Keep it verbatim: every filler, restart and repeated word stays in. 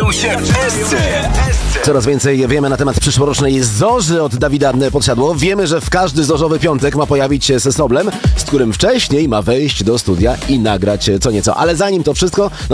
Zaczęło się w Esce. Coraz więcej wiemy na temat przyszłorocznej Zorzy od Dawida Podsiadło. Wiemy, że w każdy zorzowy piątek ma pojawić się Sesoblem, z którym wcześniej ma wejść do studia i nagrać co nieco. Ale zanim to wszystko, no